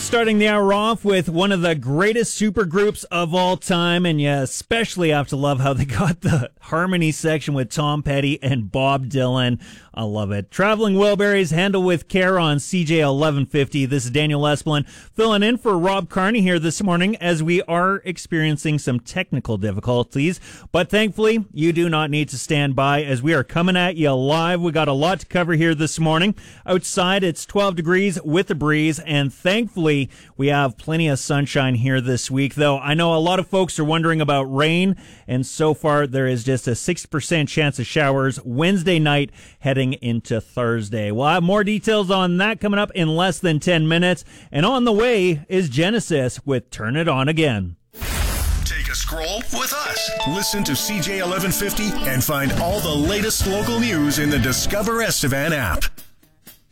Starting the hour off with one of the greatest supergroups of all time, and you especially have to love how they got the harmony section with Tom Petty and Bob Dylan. I love it. Traveling Wilburys, Handle with Care on CJ 1150. This is Daniel Esplin filling in for Rob Carney here this morning as we are experiencing some technical difficulties. But thankfully, you do not need to stand by as we are coming at you live. We got a lot to cover here this morning. Outside, it's 12 degrees with a breeze, and thankfully, we have plenty of sunshine here this week, though I know a lot of folks are wondering about rain, and so far there is just a 6% chance of showers Wednesday night heading into Thursday. We'll have more details on that coming up in less than 10 minutes, and on the way is Genesis with Turn It On Again. Take a scroll with us. Listen to CJ 1150 and find all the latest local news in the Discover Estevan app.